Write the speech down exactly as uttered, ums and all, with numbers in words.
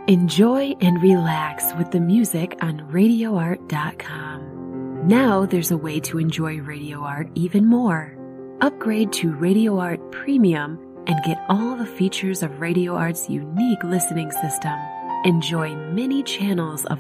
Enjoy and relax with the music on radio art dot com. Now there's a way to enjoy Radio Art even more. Upgrade to Radio Art Premium and get all the features of Radio Art's unique listening system. Enjoy many channels of